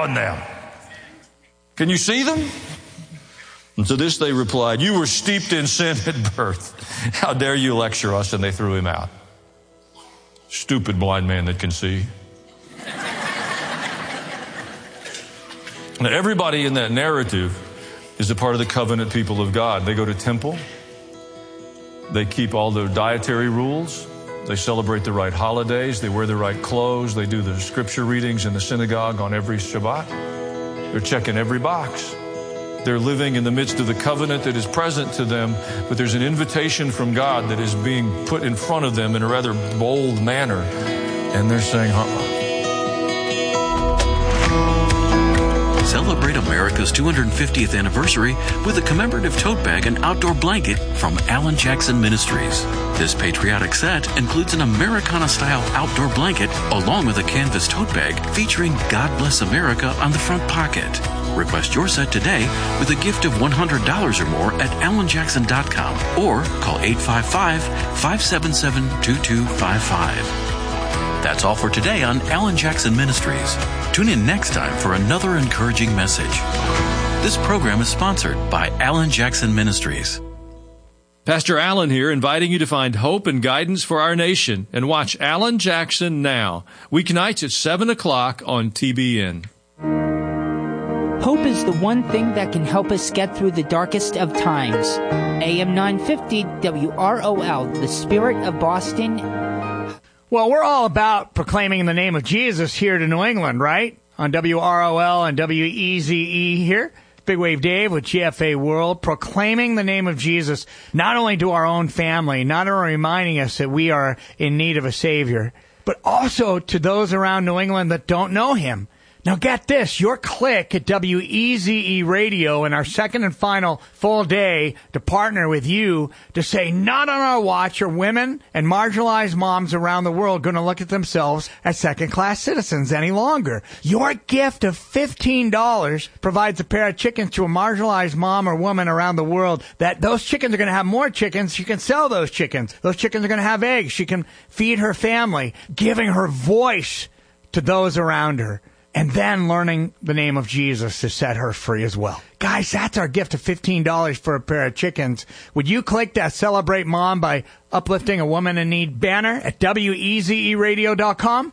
on them. Can you see them? And to this they replied, you were steeped in sin at birth. How dare you lecture us? And they threw him out. Stupid blind man that can see. Now, everybody in that narrative is a part of the covenant people of God. They go to temple. They keep all the dietary rules. They celebrate the right holidays. They wear the right clothes. They do the scripture readings in the synagogue on every Shabbat. They're checking every box. They're living in the midst of the covenant that is present to them, but there's an invitation from God that is being put in front of them in a rather bold manner. And they're saying, Celebrate America's 250th anniversary with a commemorative tote bag and outdoor blanket from Alan Jackson Ministries. This patriotic set includes an Americana-style outdoor blanket along with a canvas tote bag featuring God Bless America on the front pocket. Request your set today with a gift of $100 or more at alanjackson.com or call 855-577-2255. That's all for today on Alan Jackson Ministries. Tune in next time for another encouraging message. This program is sponsored by Alan Jackson Ministries. Pastor Alan here, inviting you to find hope and guidance for our nation and watch Alan Jackson Now, weeknights at 7 o'clock on TBN. Hope is the one thing that can help us get through the darkest of times. AM 950 WROL, the Spirit of Boston. Well, we're all about proclaiming the name of Jesus here to New England, right? On WROL and WEZE here. Big Wave Dave with GFA World, proclaiming the name of Jesus, not only to our own family, not only reminding us that we are in need of a Savior, but also to those around New England that don't know Him. Now get this, your click at WEZE Radio in our second and final full day to partner with you to say, not on our watch are women and marginalized moms around the world going to look at themselves as second-class citizens any longer. Your gift of $15 provides a pair of chickens to a marginalized mom or woman around the world that those chickens are going to have more chickens. She can sell those chickens. Those chickens are going to have eggs. She can feed her family, giving her voice to those around her. And then learning the name of Jesus to set her free as well. Guys, that's our gift of $15 for a pair of chickens. Would you click that Celebrate Mom by Uplifting a Woman in Need banner at WEZEradio.com?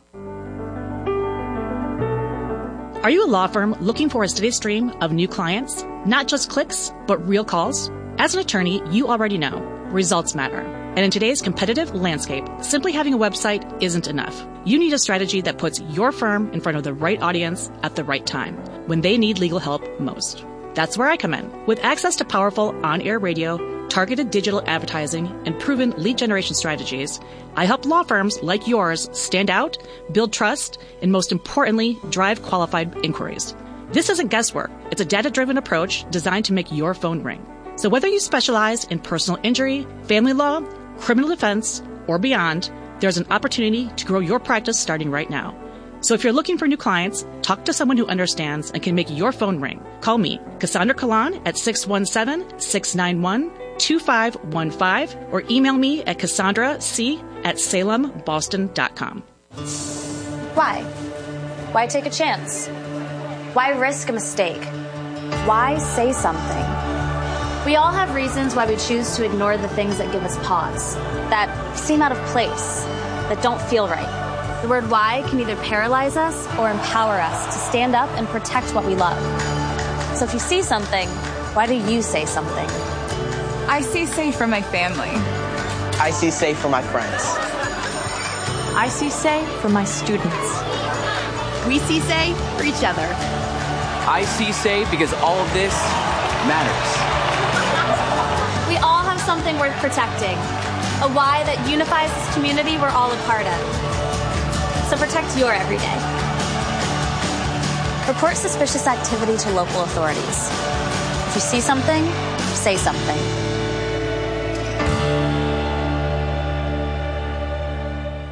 Are you a law firm looking for a steady stream of new clients? Not just clicks, but real calls? As an attorney, you already know results matter. And in today's competitive landscape, simply having a website isn't enough. You need a strategy that puts your firm in front of the right audience at the right time, when they need legal help most. That's where I come in. With access to powerful on-air radio, targeted digital advertising, and proven lead generation strategies, I help law firms like yours stand out, build trust, and most importantly, drive qualified inquiries. This isn't guesswork. It's a data-driven approach designed to make your phone ring. So whether you specialize in personal injury, family law, criminal defense, or beyond, there's an opportunity to grow your practice starting right now. So if you're looking for new clients, talk to someone who understands and can make your phone ring. Call me, Cassandra Kalan, at 617-691-2515, or email me at CassandraC@SalemBoston.com. Why? Why take a chance? Why risk a mistake? Why say something? We all have reasons why we choose to ignore the things that give us pause, that seem out of place, that don't feel right. The word why can either paralyze us or empower us to stand up and protect what we love. So if you see something, why do you say something? I see safe for my family. I see safe for my friends. I see safe for my students. We see safe for each other. I see safe because all of this matters. We all have something worth protecting, a why that unifies this community we're all a part of. So protect your everyday. Report suspicious activity to local authorities. If you see something, say something.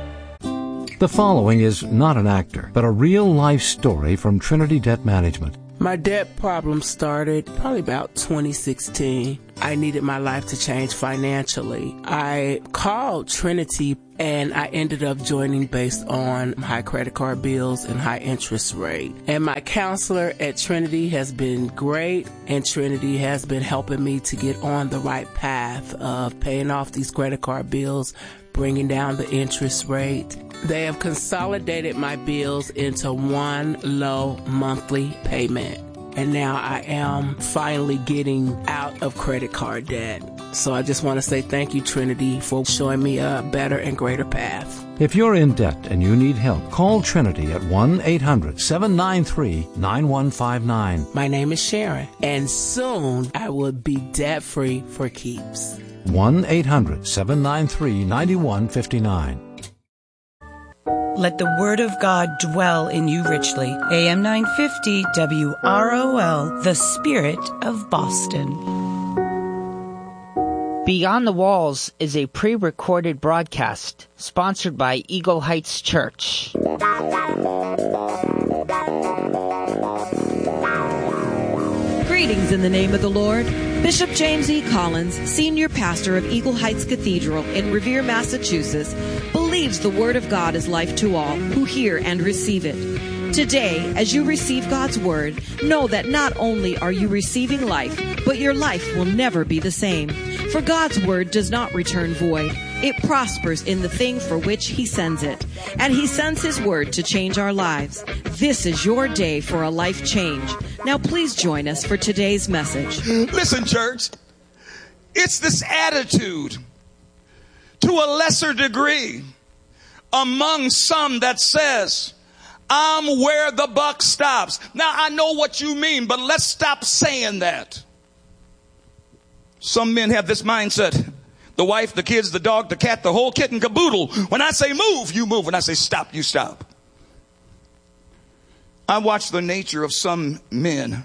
The following is not an actor, but a real-life story from Trinity Debt Management. My debt problem started probably about 2016. I needed my life to change financially. I called Trinity and I ended up joining based on high credit card bills and high interest rate. And my counselor at Trinity has been great, and Trinity has been helping me to get on the right path of paying off these credit card bills, bringing down the interest rate. They have consolidated my bills into one low monthly payment. And now I am finally getting out of credit card debt. So I just want to say thank you, Trinity, for showing me a better and greater path. If you're in debt and you need help, call Trinity at 1-800-793-9159. My name is Sharon, and soon I will be debt-free for keeps. 1-800-793-9159. Let the word of God dwell in you richly. AM 950 WROL, the Spirit of Boston. Beyond the Walls is a pre-recorded broadcast sponsored by Eagle Heights Church. Greetings in the name of the Lord. Bishop James E. Collins, Senior Pastor of Eagle Heights Cathedral in Revere, Massachusetts, believes the Word of God is life to all who hear and receive it. Today, as you receive God's Word, know that not only are you receiving life, but your life will never be the same. For God's Word does not return void. It prospers in the thing for which He sends it. And He sends His Word to change our lives. This is your day for a life change. Now please join us for today's message. Listen, church, it's this attitude to a lesser degree among some that says, I'm where the buck stops. Now, I know what you mean, but let's stop saying that. Some men have this mindset. The wife, the kids, the dog, the cat, the whole kit and caboodle. When I say move, you move. When I say stop, you stop. I watch the nature of some men.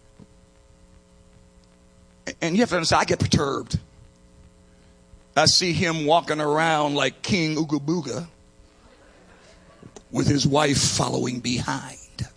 And you have to understand, I get perturbed. I see him walking around like King Ooga Booga with his wife following behind.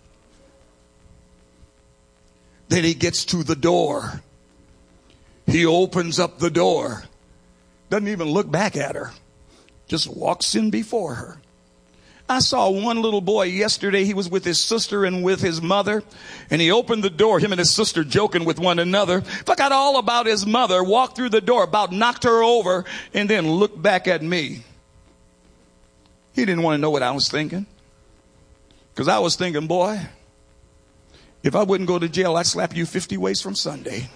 Then he gets to the door. He opens up the door. Doesn't even look back at her. Just walks in before her. I saw one little boy yesterday. He was with his sister and with his mother. And he opened the door, him and his sister joking with one another. Forgot all about his mother, walked through the door, about knocked her over, and then looked back at me. He didn't want to know what I was thinking. Because I was thinking, boy, if I wouldn't go to jail, I'd slap you 50 ways from Sunday.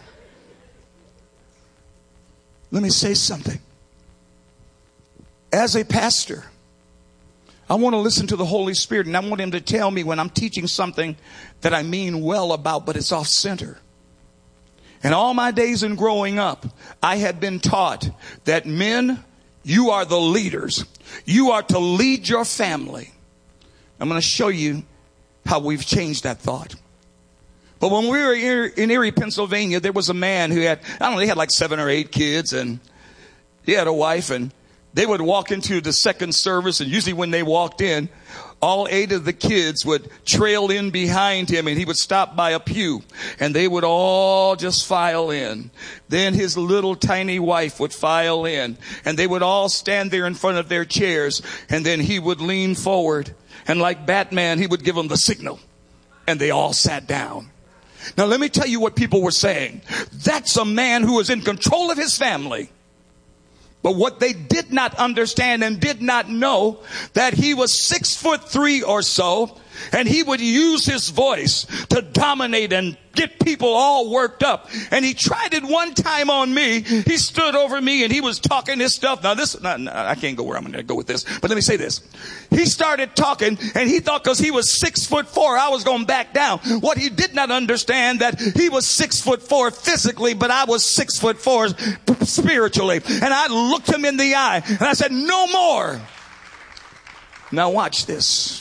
Let me say something. As a pastor, I want to listen to the Holy Spirit, and I want Him to tell me when I'm teaching something that I mean well about, but it's off center. And all my days in growing up, I had been taught that men, you are the leaders. You are to lead your family. I'm going to show you how we've changed that thought. But when we were in Erie, Pennsylvania, there was a man who had, I don't know, he had like 7 or 8 kids, and he had a wife, and they would walk into the second service, and usually when they walked in, all 8 of the kids would trail in behind him, and he would stop by a pew, and they would all just file in. Then his little tiny wife would file in, and they would all stand there in front of their chairs, and then he would lean forward, and like Batman, he would give them the signal, and they all sat down. Now, let me tell you what people were saying. That's a man who is in control of his family. But what they did not understand and did not know, that he was 6'3" or so, and he would use his voice to dominate and get people all worked up. And he tried it one time on me. He stood over me and he was talking his stuff. Now I can't go where I'm going to go with this, but let me say this. He started talking and he thought because he was 6'4", I was going to back down. What he did not understand, that he was 6'4" physically, but I was 6'4" spiritually. And I looked him in the eye and I said, no more. Now watch this.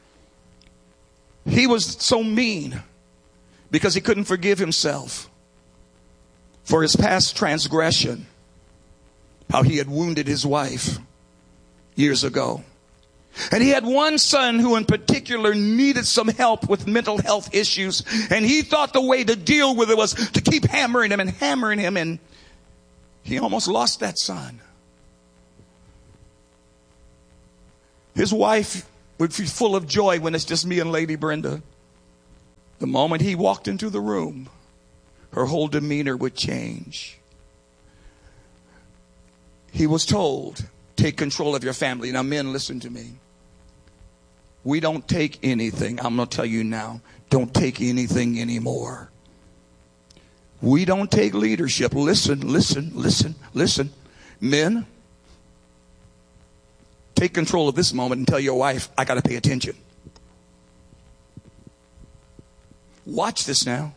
He was so mean because he couldn't forgive himself for his past transgression, how he had wounded his wife years ago. And he had one son who in particular needed some help with mental health issues. And he thought the way to deal with it was to keep hammering him. And he almost lost that son. His wife would be full of joy when it's just me and Lady Brenda. The moment he walked into the room, her whole demeanor would change. He was told, take control of your family. Now, men, listen to me. We don't take anything. I'm going to tell you now, don't take anything anymore. We don't take leadership. Listen. Men, take control of this moment and tell your wife, I got to pay attention. Watch this now.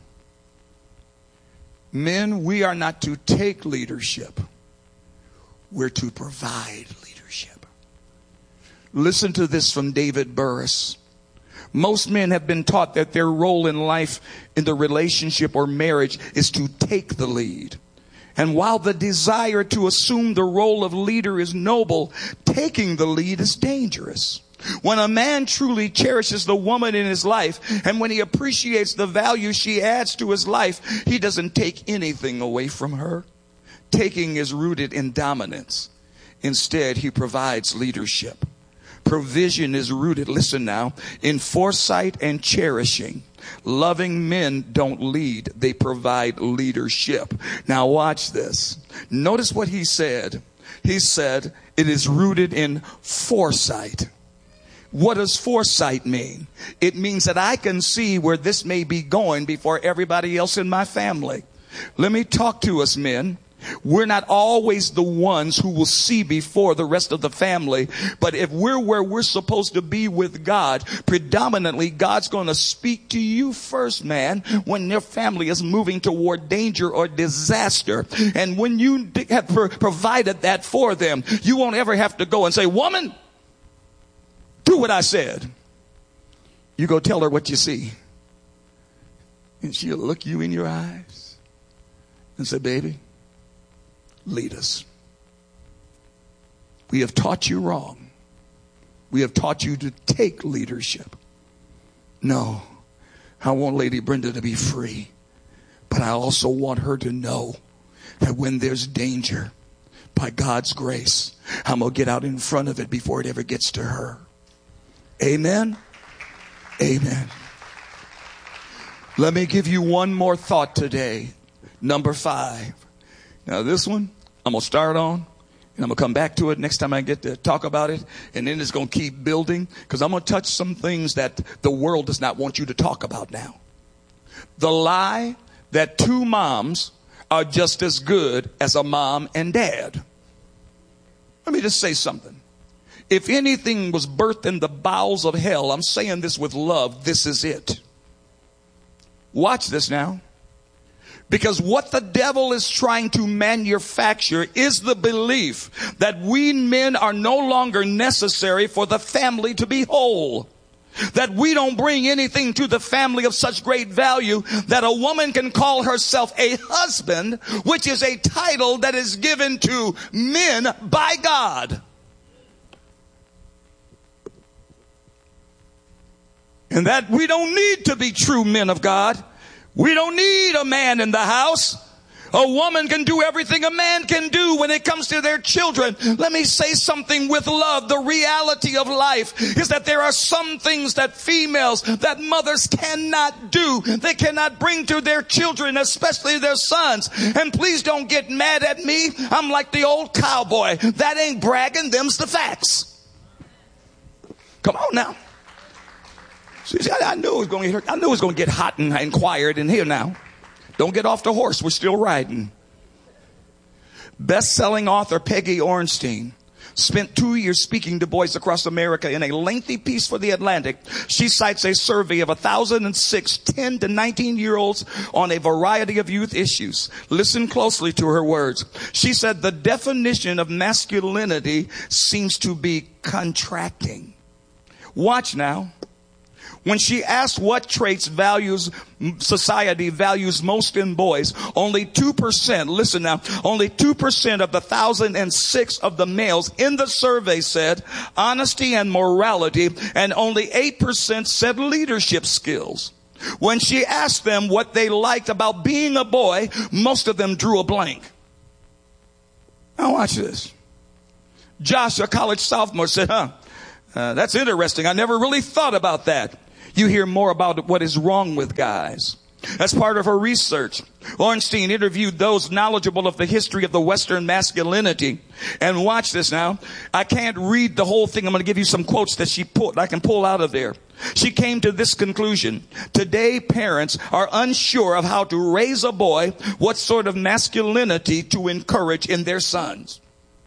Men, we are not to take leadership. We're to provide leadership. Listen to this from David Burris. Most men have been taught that their role in life, in the relationship or marriage, is to take the lead. And while the desire to assume the role of leader is noble, taking the lead is dangerous. When a man truly cherishes the woman in his life, and when he appreciates the value she adds to his life, he doesn't take anything away from her. Taking is rooted in dominance. Instead, he provides leadership. Provision is rooted, listen now, in foresight and cherishing. Loving men don't lead, they provide leadership. Now watch this. Notice what he said. He said it is rooted in foresight. What does foresight mean? It means that I can see where this may be going before everybody else in my family. Let me talk to us, men. We're not always the ones who will see before the rest of the family. But if we're where we're supposed to be with God, predominantly God's going to speak to you first, man, when your family is moving toward danger or disaster. And when you have provided that for them, you won't ever have to go and say, woman, do what I said. You go tell her what you see. And she'll look you in your eyes and say, baby, lead us. We have taught you wrong. We have taught you to take leadership. No, I want Lady Brenda to be free. But I also want her to know that when there's danger, by God's grace, I'm going to get out in front of it before it ever gets to her. Amen? Amen. Let me give you one more thought today. Number 5. Now this one, I'm going to start on, and I'm going to come back to it next time I get to talk about it. And then it's going to keep building, because I'm going to touch some things that the world does not want you to talk about now. The lie that 2 moms are just as good as a mom and dad. Let me just say something. If anything was birthed in the bowels of hell, I'm saying this with love, this is it. Watch this now. Because what the devil is trying to manufacture is the belief that we men are no longer necessary for the family to be whole. That we don't bring anything to the family of such great value that a woman can call herself a husband, which is a title that is given to men by God. And that we don't need to be true men of God. We don't need a man in the house. A woman can do everything a man can do when it comes to their children. Let me say something with love. The reality of life is that there are some things that females, that mothers cannot do. They cannot bring to their children, especially their sons. And please don't get mad at me. I'm like the old cowboy. That ain't bragging. Them's the facts. Come on now. See, I knew it was going to get hurt. I knew it was going to get hot and quiet in here now. Don't get off the horse. We're still riding. Best-selling author Peggy Orenstein spent 2 years speaking to boys across America in a lengthy piece for The Atlantic. She cites a survey of 1,006 10 to 19-year-olds on a variety of youth issues. Listen closely to her words. She said the definition of masculinity seems to be contracting. Watch now. When she asked what traits society values most in boys, only 2%, listen now, only 2% of the 1,006 of the males in the survey said honesty and morality, and only 8% said leadership skills. When she asked them what they liked about being a boy, most of them drew a blank. Now watch this. Josh, a college sophomore, said, that's interesting. I never really thought about that. You hear more about what is wrong with guys. That's part of her research. Ornstein interviewed those knowledgeable of the history of the Western masculinity. And watch this now. I can't read the whole thing. I'm going to give you some quotes that I can pull out of there. She came to this conclusion. Today, parents are unsure of how to raise a boy, what sort of masculinity to encourage in their sons.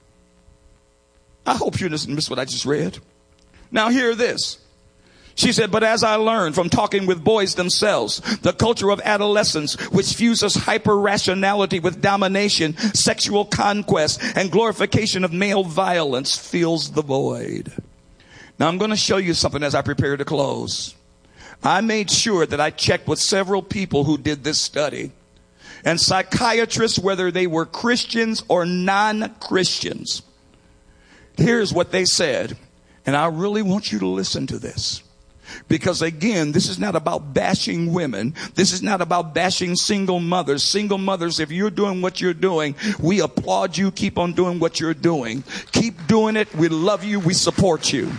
I hope you didn't miss what I just read. Now hear this. She said, but as I learned from talking with boys themselves, the culture of adolescence, which fuses hyper-rationality with domination, sexual conquest, and glorification of male violence, fills the void. Now I'm going to show you something as I prepare to close. I made sure that I checked with several people who did this study. And psychiatrists, whether they were Christians or non-Christians, here's what they said. And I really want you to listen to this. Because again, this is not about bashing women. This is not about bashing single mothers. Single mothers, if you're doing what you're doing, we applaud you. Keep on doing what you're doing. Keep doing it. We love you. We support you.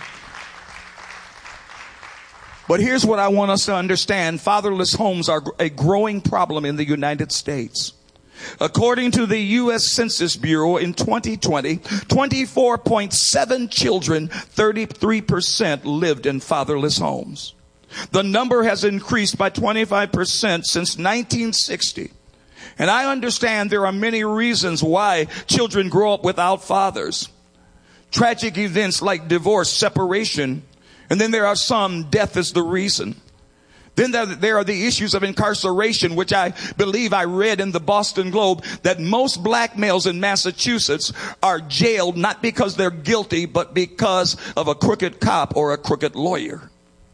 But here's what I want us to understand. Fatherless homes are a growing problem in the United States. According to the U.S. Census Bureau in 2020, 24.7 children, 33% lived in fatherless homes. The number has increased by 25% since 1960. And I understand there are many reasons why children grow up without fathers. Tragic events like divorce, separation, and then there are some, death is the reason. Then there are the issues of incarceration, which I believe I read in the Boston Globe, that most black males in Massachusetts are jailed not because they're guilty, but because of a crooked cop or a crooked lawyer.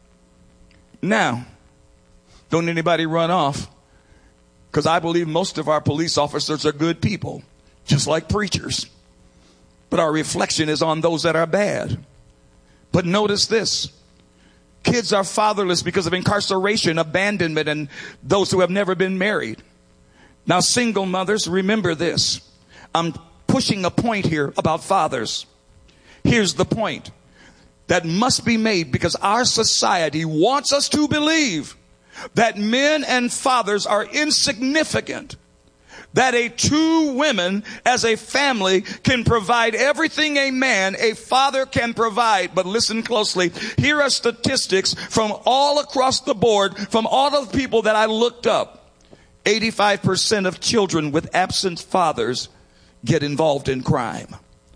Now, don't anybody run off, because I believe most of our police officers are good people, just like preachers. But our reflection is on those that are bad. But notice this. Kids are fatherless because of incarceration, abandonment, and those who have never been married. Now, single mothers, remember this. I'm pushing a point here about fathers. Here's the point that must be made, because our society wants us to believe that men and fathers are insignificant. That two women as a family can provide everything a man, a father can provide. But listen closely. Here are statistics from all across the board, from all of the people that I looked up. 85% of children with absent fathers get involved in crime.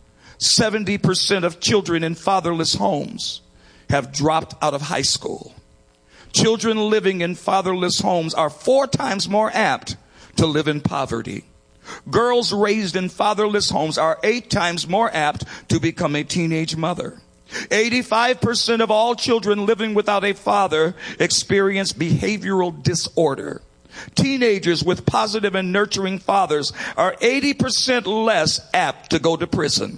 70% of children in fatherless homes have dropped out of high school. Children living in fatherless homes are 4 times more apt to live in poverty. Girls raised in fatherless homes are 8 times more apt to become a teenage mother. 85% of all children living without a father experience behavioral disorder. Teenagers with positive and nurturing fathers are 80% less apt to go to prison.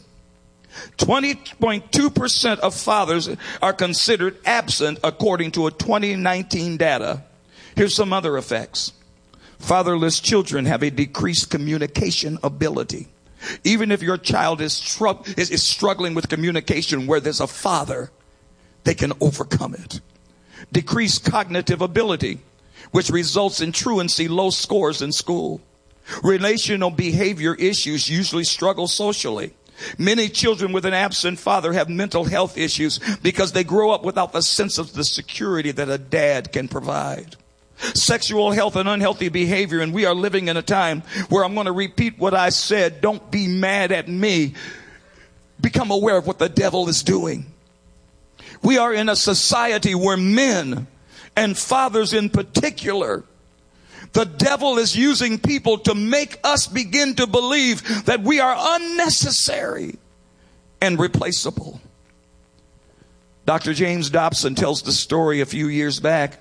20.2% of fathers are considered absent according to a 2019 data. Here's some other effects. Fatherless children have a decreased communication ability. Even if your child is struggling with communication where there's a father, they can overcome it. Decreased cognitive ability, which results in truancy, low scores in school. Relational behavior issues, usually struggle socially. Many children with an absent father have mental health issues because they grow up without the sense of the security that a dad can provide. Sexual health and unhealthy behavior, and we are living in a time where I'm going to repeat what I said. Don't be mad at me. Become aware of what the devil is doing. We are in a society where men, and fathers in particular, the devil is using people to make us begin to believe that we are unnecessary and replaceable. 20.2% of fathers experience Dr. James Dobson tells the story a few years back.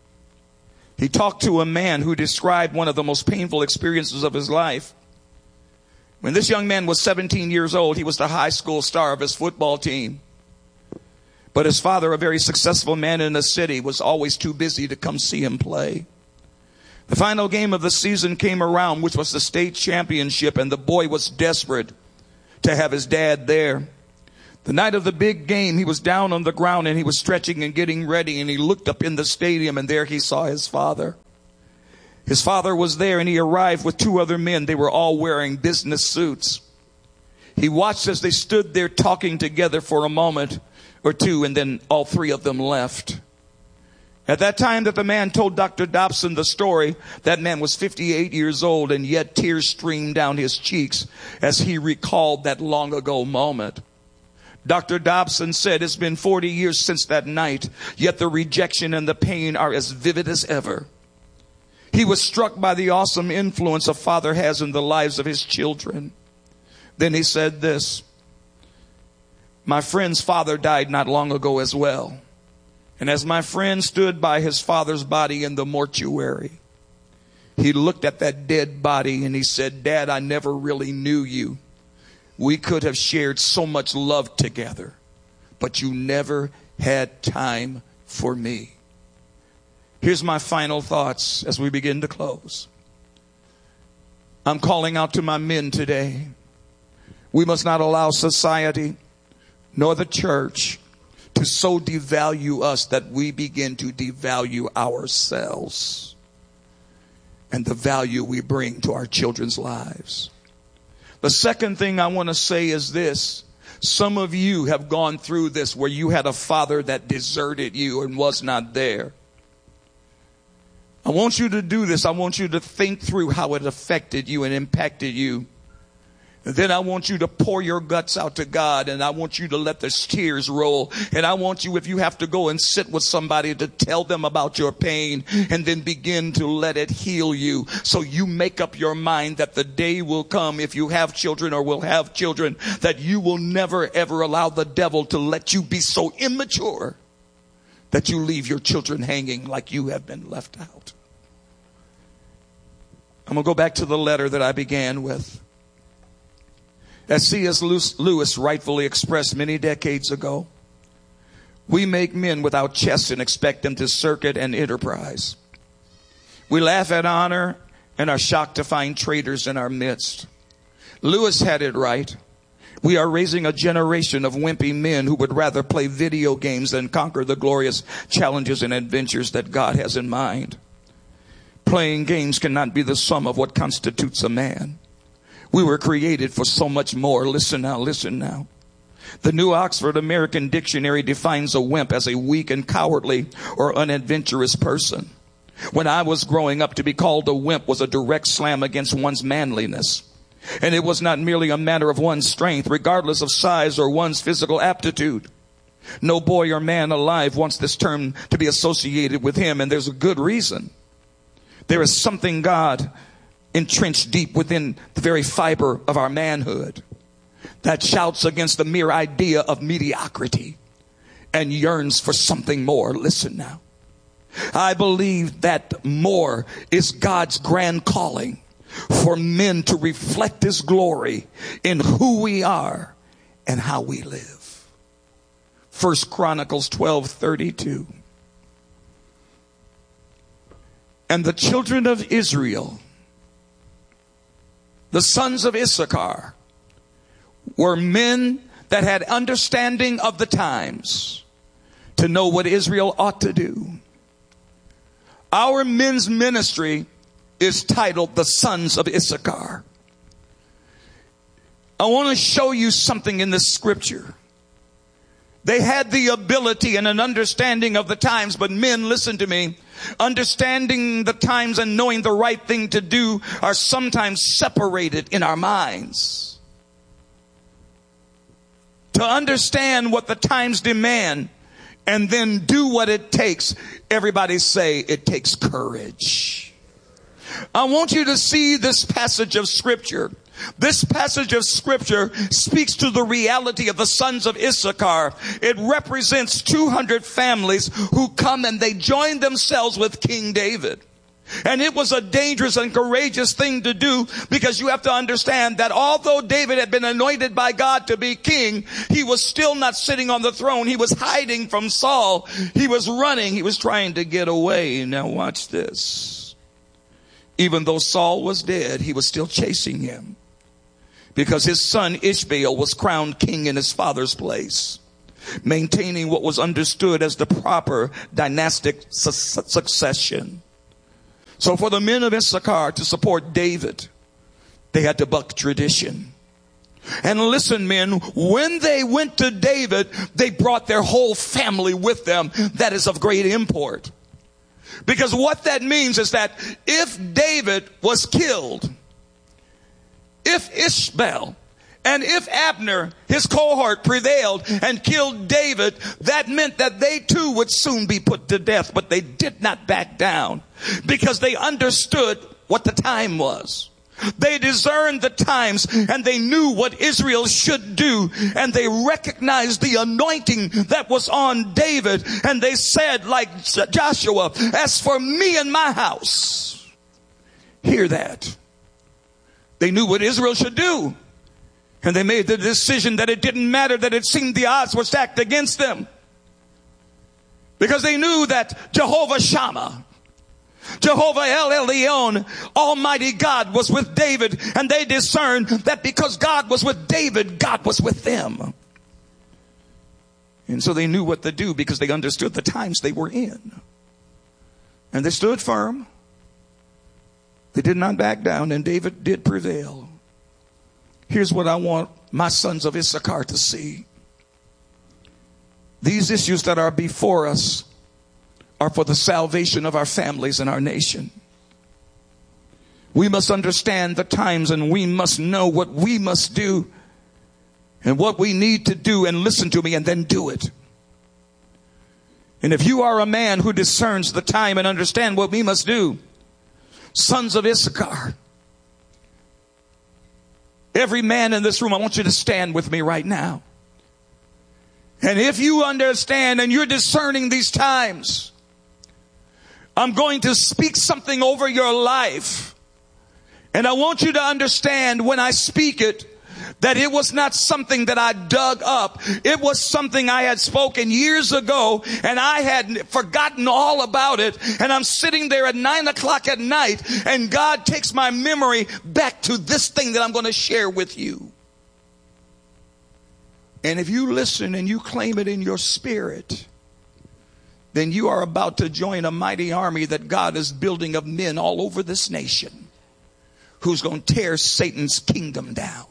He talked to a man who described one of the most painful experiences of his life. When this young man was 17 years old, he was the high school star of his football team. But his father, a very successful man in the city, was always too busy to come see him play. The final game of the season came around, which was the state championship, and the boy was desperate to have his dad there. The night of the big game, he was down on the ground and he was stretching and getting ready, and he looked up in the stadium and there he saw his father. His father was there and he arrived with two other men. They were all wearing business suits. He watched as they stood there talking together for a moment or two, and then all three of them left. At that time that the man told Dr. Dobson the story, that man was 58 years old, and yet tears streamed down his cheeks as he recalled that long ago moment. Dr. Dobson said, it's been 40 years since that night, yet the rejection and the pain are as vivid as ever. He was struck by the awesome influence a father has in the lives of his children. Then he said this, my friend's father died not long ago as well. And as my friend stood by his father's body in the mortuary, he looked at that dead body and he said, Dad, I never really knew you. We could have shared so much love together, but you never had time for me. Here's my final thoughts as we begin to close. I'm calling out to my men today. We must not allow society nor the church to so devalue us that we begin to devalue ourselves and the value we bring to our children's lives. The second thing I want to say is this. Some of you have gone through this where you had a father that deserted you and was not there. I want you to do this. I want you to think through how it affected you and impacted you. And then I want you to pour your guts out to God, and I want you to let the tears roll. And I want you, if you have to go and sit with somebody, to tell them about your pain and then begin to let it heal you. So you make up your mind that the day will come, if you have children or will have children, that you will never ever allow the devil to let you be so immature that you leave your children hanging like you have been left out. I'm going to go back to the letter that I began with. As C.S. Lewis rightfully expressed many decades ago, we make men without chests and expect them to circuit and enterprise. We laugh at honor and are shocked to find traitors in our midst. Lewis had it right. We are raising a generation of wimpy men who would rather play video games than conquer the glorious challenges and adventures that God has in mind. Playing games cannot be the sum of what constitutes a man. We were created for so much more. Listen now. The New Oxford American Dictionary defines a wimp as a weak and cowardly or unadventurous person. When I was growing up, to be called a wimp was a direct slam against one's manliness. And it was not merely a matter of one's strength, regardless of size or one's physical aptitude. No boy or man alive wants this term to be associated with him, and there's a good reason. There is something God entrenched deep within the very fiber of our manhood that shouts against the mere idea of mediocrity and yearns for something more. Listen now. I believe that more is God's grand calling for men to reflect His glory in who we are and how we live. 1 Chronicles 12:32. And the children of Israel, the sons of Issachar, were men that had understanding of the times to know what Israel ought to do. Our men's ministry is titled the Sons of Issachar. I want to show you something in this scripture. They had the ability and an understanding of the times, but men, listen to me, understanding the times and knowing the right thing to do are sometimes separated in our minds. To understand what the times demand and then do what it takes, everybody say it takes courage. I want you to see this passage of scripture This passage of scripture speaks to the reality of the sons of Issachar. It represents 200 families who come and they join themselves with King David. And it was a dangerous and courageous thing to do, because you have to understand that although David had been anointed by God to be king, he was still not sitting on the throne. He was hiding from Saul. He was running. He was trying to get away. Now watch this. Even though Saul was dead, he was still chasing him, because his son Ishmael was crowned king in his father's place, maintaining what was understood as the proper dynastic succession. So for the men of Issachar to support David, they had to buck tradition. And listen, men, when they went to David, they brought their whole family with them. That is of great import. Because what that means is that if David was killed, if Ishmael and if Abner, his cohort, prevailed and killed David, that meant that they too would soon be put to death. But they did not back down, because they understood what the time was. They discerned the times, and they knew what Israel should do, and they recognized the anointing that was on David. And they said, like Joshua, as for me and my house, hear that. They knew what Israel should do. And they made the decision that it didn't matter that it seemed the odds were stacked against them, because they knew that Jehovah Shammah, Jehovah El Elyon, Almighty God, was with David. And they discerned that because God was with David, God was with them. And so they knew what to do, because they understood the times they were in. And they stood firm. They did not back down, and David did prevail. Here's what I want my sons of Issachar to see. These issues that are before us are for the salvation of our families and our nation. We must understand the times, and we must know what we must do and what we need to do, and listen to me, and then do it. And if you are a man who discerns the time and understand what we must do, sons of Issachar, every man in this room, I want you to stand with me right now. And if you understand and you're discerning these times, I'm going to speak something over your life. And I want you to understand when I speak it, that it was not something that I dug up. It was something I had spoken years ago, and I had forgotten all about it. And I'm sitting there at 9 o'clock at night, and God takes my memory back to this thing that I'm going to share with you. And if you listen and you claim it in your spirit, then you are about to join a mighty army that God is building of men all over this nation, who's going to tear Satan's kingdom down.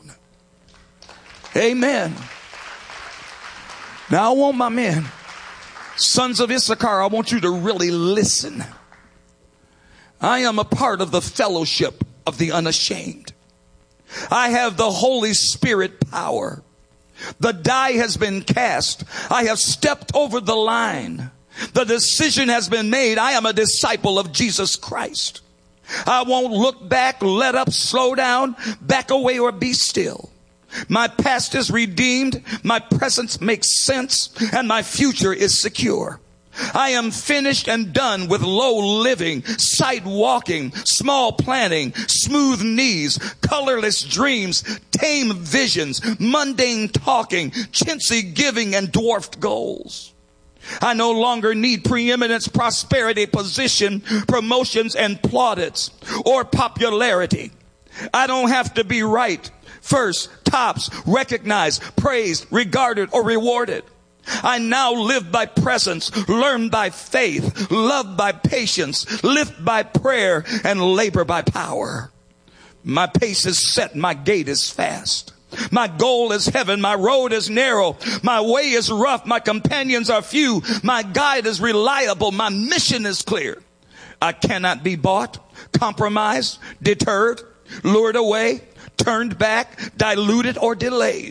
Amen. Now I want my men, sons of Issachar, I want you to really listen. I am a part of the fellowship of the unashamed. I have the Holy Spirit power. The die has been cast. I have stepped over the line. The decision has been made. I am a disciple of Jesus Christ. I won't look back, let up, slow down, back away, or be still. My past is redeemed, my present makes sense, and my future is secure. I am finished and done with low living, sight walking, small planning, smooth knees, colorless dreams, tame visions, mundane talking, chintzy giving, and dwarfed goals. I no longer need preeminence, prosperity, position, promotions, and plaudits, or popularity. I don't have to be right, first, tops, recognized, praised, regarded, or rewarded. I now live by presence, learn by faith, love by patience, live by prayer, and labor by power. My pace is set, my gait is fast. My goal is heaven, my road is narrow, my way is rough, my companions are few, my guide is reliable, my mission is clear. I cannot be bought, compromised, deterred, lured away, turned back, diluted, or delayed.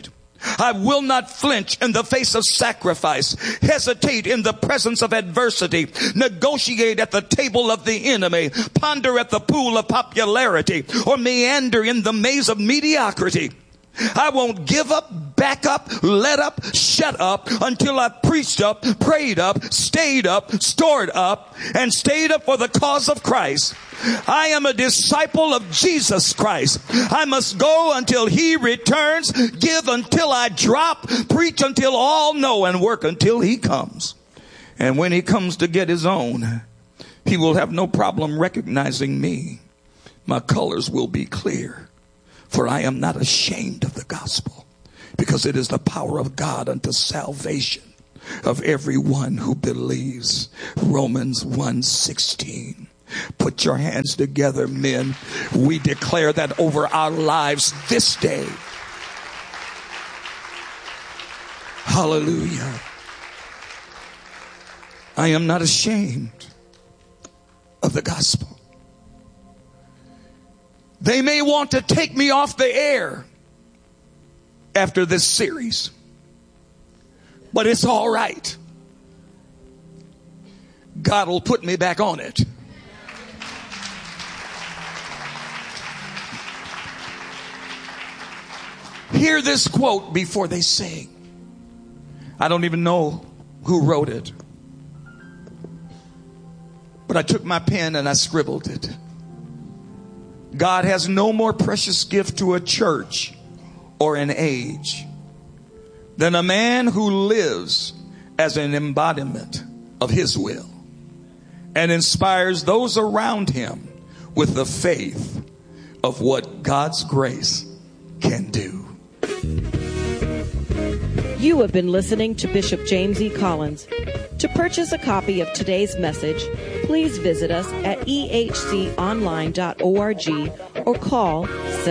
I will not flinch in the face of sacrifice, hesitate in the presence of adversity, negotiate at the table of the enemy, ponder at the pool of popularity, or meander in the maze of mediocrity. I won't give up, back up, let up, shut up until I've preached up, prayed up, stayed up, stored up, and stayed up for the cause of Christ. I am a disciple of Jesus Christ. I must go until he returns, give until I drop, preach until all know, and work until he comes. And when he comes to get his own, he will have no problem recognizing me. My colors will be clear. For I am not ashamed of the gospel, because it is the power of God unto salvation of everyone who believes. Romans 1:16. Put your hands together, men. We declare that over our lives this day. Hallelujah. I am not ashamed of the gospel. They may want to take me off the air after this series, but it's all right. God will put me back on it. Hear this quote before they sing. I don't even know who wrote it, but I took my pen and I scribbled it. God has no more precious gift to a church or an age than a man who lives as an embodiment of his will and inspires those around him with the faith of what God's grace can do. You have been listening to Bishop James E. Collins. To purchase a copy of today's message, please visit us at ehconline.org or call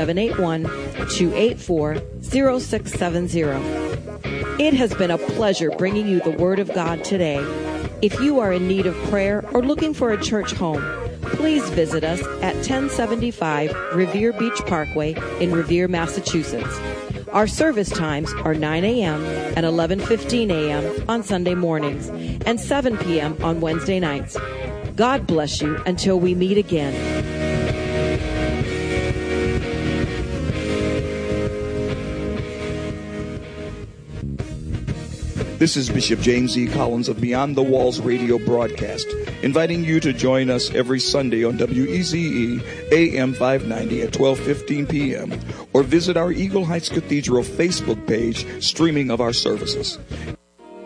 781-284-0670. It has been a pleasure bringing you the Word of God today. If you are in need of prayer or looking for a church home, please visit us at 1075 Revere Beach Parkway in Revere, Massachusetts. Our service times are 9 a.m. and 11:15 a.m. on Sunday mornings and 7 p.m. on Wednesday nights. God bless you until we meet again. This is Bishop James E. Collins of Beyond the Walls radio broadcast, inviting you to join us every Sunday on WEZE AM 590 at 12:15 p.m. or visit our Eagle Heights Cathedral Facebook page streaming of our services.